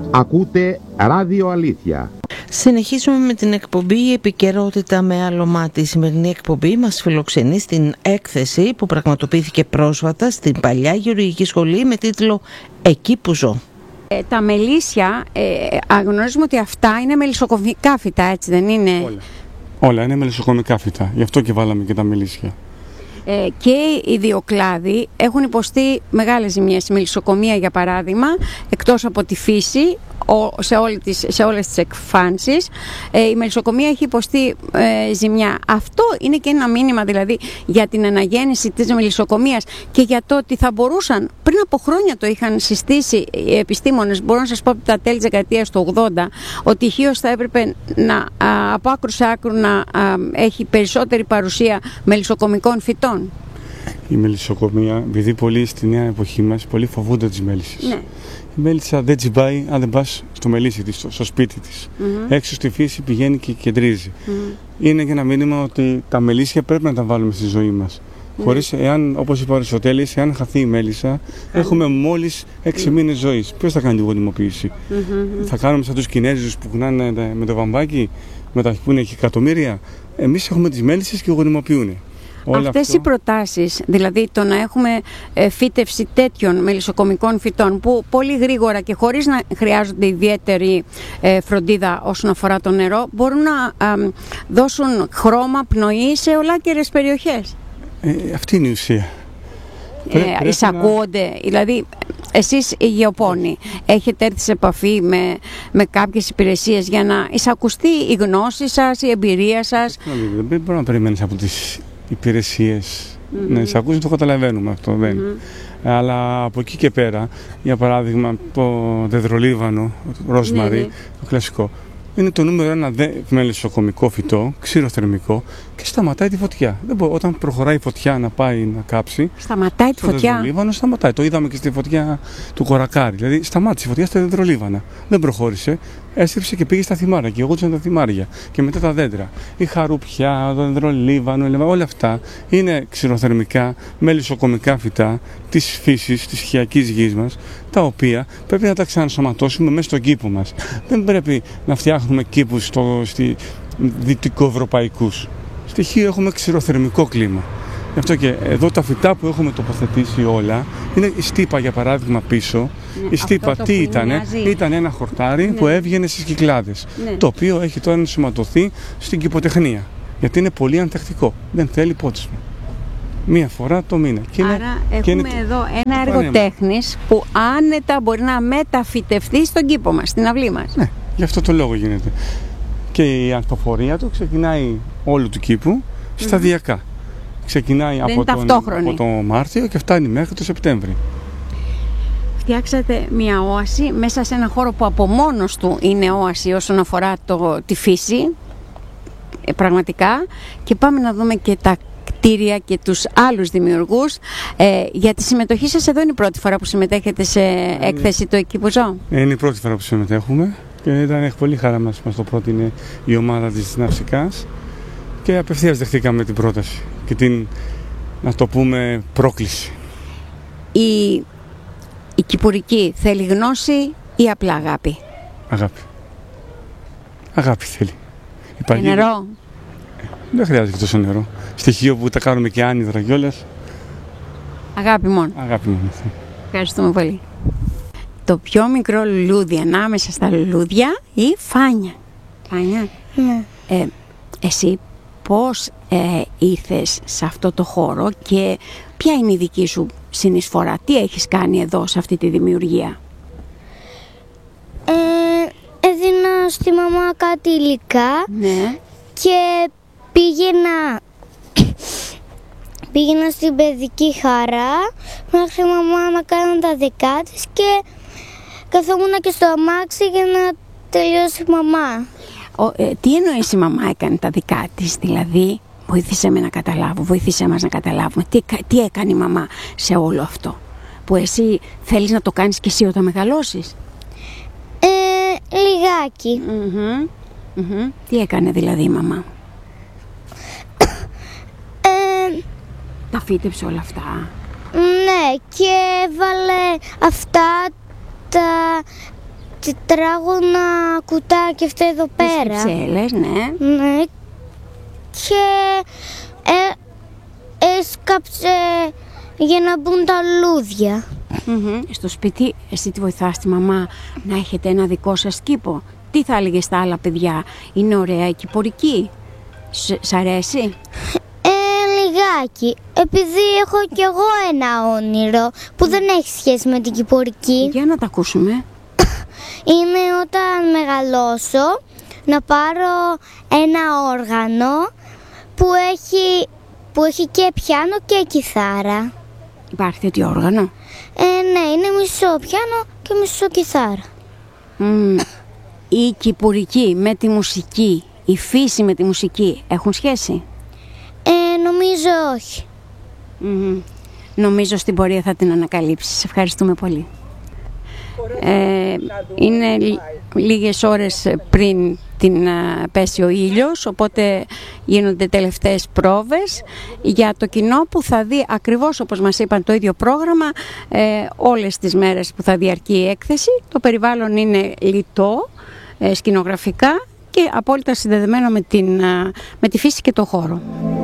Ακούτε Ράδιο Αλήθεια. Συνεχίζουμε με την εκπομπή «Η επικαιρότητα με άλλο μάτι». Η σημερινή εκπομπή μας φιλοξενεί στην έκθεση που πραγματοποιήθηκε πρόσφατα στην Παλιά Γεωργική Σχολή με τίτλο «Εκεί που ζω». Τα μελίσια, γνωρίζουμε ότι αυτά είναι μελισσοκομικά φυτά, έτσι δεν είναι? Όλα είναι μελισσοκομικά φυτά, γι' αυτό και βάλαμε και τα μελίσια. Και οι δύο κλάδοι έχουν υποστεί μεγάλες ζημιές. Η μελισσοκομεία, για παράδειγμα, εκτός από τη φύση, σε όλες τις εκφάνσεις, η μελισσοκομεία έχει υποστεί ζημιά. Αυτό είναι και ένα μήνυμα δηλαδή για την αναγέννηση της μελισσοκομείας και για το ότι θα μπορούσαν, πριν από χρόνια το είχαν συστήσει οι επιστήμονες, μπορώ να σας πω από τα τέλη της δεκαετίας του 80, ότι η Χίος θα έπρεπε από άκρου σε άκρου να έχει περισσότερη παρουσία μελισσοκομικών φυτών. Η μελισσοκομεία, επειδή πολλοί στη νέα εποχή μας, πολλοί φοβούνται τις μέλισσες. Ναι. Η μέλισσα δεν τσιμπάει αν δεν πας στο μελίσι της, στο σπίτι της. Έξω στη φύση πηγαίνει και κεντρίζει. Είναι και ένα μήνυμα ότι τα μελίσια πρέπει να τα βάλουμε στη ζωή μας. Χωρίς, εάν, όπως είπε ο Αριστοτέλης, εάν χαθεί η μέλισσα, έχουμε μόλις 6 μήνες ζωής. Ποιος θα κάνει τη γονιμοποίηση? Θα κάνουμε σαν τους Κινέζους που κουνάνε με το βαμβάκι, που είναι και εκατομμύρια. Εμείς έχουμε τις μέλισσες και γονιμοποιούν. Αυτές οι προτάσεις, δηλαδή το να έχουμε φύτευση τέτοιων μελισσοκομικών φυτών που πολύ γρήγορα και χωρίς να χρειάζονται ιδιαίτερη φροντίδα όσον αφορά το νερό, μπορούν να δώσουν χρώμα, πνοή σε ολάκερες περιοχές. Αυτή είναι η ουσία. Εισακούονται, δηλαδή εσείς οι γεωπόνοι έχετε έρθει σε επαφή με κάποιες υπηρεσίες για να εισακουστεί η γνώση σας, η εμπειρία σας? Δεν μπορεί να περιμένεις από τις υπηρεσίες να εισακούσουν, το καταλαβαίνουμε αυτό, αλλά από εκεί και πέρα, για παράδειγμα το δεδρολίβανο, ροσμαρί, το κλασικό, είναι το νούμερο ένα μελισσοκομικό φυτό, ξηροθερμικό, και σταματάει τη φωτιά. Όταν προχωράει η φωτιά να πάει να κάψει, σταματάει τη φωτιά. Το δεδρολίβανο σταματάει. Το είδαμε και στη φωτιά του Κορακάρι. Δηλαδή σταμάτησε η φωτιά στα δεδρολίβανα. Δεν προχώρησε, έστριψε και πήγε στα θυμάρια και εγώτησαν τα θυμάρια. Και μετά τα δέντρα. Η χαρουπιά, το δεδρολίβανο, όλα αυτά είναι ξηροθερμικά μελισσοκομικά φυτά της φύσης, της οικιακής γης μας, τα οποία πρέπει να τα ξανασωματώσουμε μέσα στον κήπο μας. Δεν πρέπει να φτιάχνουμε κήπους δυτικοευρωπαϊκούς. Στη Χίο έχουμε ξηροθερμικό κλίμα. Γι' αυτό και εδώ τα φυτά που έχουμε τοποθετήσει όλα είναι η στύπα, για παράδειγμα, πίσω. Η στύπα τι ήτανε? Ήταν ένα χορτάρι που έβγαινε στις Κυκλάδες, το οποίο έχει τώρα ενσωματωθεί στην κηποτεχνία, γιατί είναι πολύ αντακτικό, δεν θέλει πότσισμα. Μία φορά το μήνα. Άρα έχουμε εδώ ένα έργο τέχνης που άνετα μπορεί να μεταφυτευτεί στον κήπο μας, στην αυλή μας. Ναι, γι' αυτό το λόγο γίνεται. Και η ανθοφορία του ξεκινάει όλου του κήπου σταδιακά. Ξεκινάει από το Μάρτιο και φτάνει μέχρι το Σεπτέμβρη. Φτιάξατε μια όαση μέσα σε ένα χώρο που από μόνος του είναι όαση όσον αφορά τη φύση, πραγματικά, και πάμε να δούμε και τα κτίρια και τους άλλους δημιουργούς. Για τη συμμετοχή σας εδώ είναι η πρώτη φορά που συμμετέχετε σε έκθεση το «Εκεί που ζω»? Είναι η πρώτη φορά που συμμετέχουμε και ήταν πολύ χαρά μας το πρότεινε η ομάδα της Ναυσικάς και απευθείας δεχτήκαμε την πρόταση και την, να το πούμε, πρόκληση. Η κυπουρική θέλει γνώση ή απλά αγάπη? Αγάπη. Αγάπη θέλει. Και νερό? Δεν χρειάζεται τόσο νερό. Στοιχείο που τα κάνουμε και άνυδρα κιόλας. Αγάπη μόνο. Αγάπη μόνο. Ευχαριστούμε πολύ. Το πιο μικρό λουλούδι ανάμεσα στα λουλούδια, η Φάνια. Φάνια. Ναι. Εσύ πώς ήρθες σε αυτό το χώρο και ποια είναι η δική σου συνεισφορά? Τι έχεις κάνει εδώ σε αυτή τη δημιουργία? Έδινα στη μαμά κάτι υλικά, και πήγαινα στην παιδική χαρά μέχρι η μαμά να κάνει τα δικά της και καθόμουν και στο αμάξι για να τελειώσει η μαμά. Τι εννοείς η μαμά έκανε τα δικά της? Δηλαδή βοήθησε με να καταλάβω, βοήθησε μας να καταλάβουμε τι έκανε η μαμά σε όλο αυτό που εσύ θέλεις να το κάνεις και εσύ όταν μεγαλώσεις? Λιγάκι. Τι έκανε δηλαδή η μαμά? Τα φύτεψε όλα αυτά? Ναι, και έβαλε αυτά τετράγωνα κουτάκια αυτά εδώ πέρα. Κυψέλες, ναι. Ναι. Και έσκαψε για να μπουν τα λουλούδια. Στο σπίτι εσύ τη βοηθάς τη μαμά να έχετε ένα δικό σας κήπο? Τι θα έλεγες στα άλλα παιδιά? Είναι ωραία η κηπορική? Σ' αρέσει? Λιγάκι. Επειδή έχω κι εγώ ένα όνειρο που δεν έχει σχέση με την κηπορική. Για να τα ακούσουμε. Είναι όταν μεγαλώσω να πάρω ένα όργανο που έχει και πιάνο και κιθάρα. Υπάρχει τέτοιο όργανο? Ναι, είναι μισό πιάνο και μισό κιθάρα. Η κηπορική με τη μουσική, η φύση με τη μουσική έχουν σχέση? Νομίζω όχι. Νομίζω στην πορεία θα την ανακαλύψεις. Ευχαριστούμε πολύ. Είναι λίγες ώρες πριν την πέσει ο ήλιος, οπότε γίνονται τελευταίες πρόβες για το κοινό που θα δει ακριβώς όπως μας είπαν το ίδιο πρόγραμμα όλες τις μέρες που θα διαρκεί η έκθεση. Το περιβάλλον είναι λιτό σκηνογραφικά και απόλυτα συνδεδεμένο με τη φύση και το χώρο.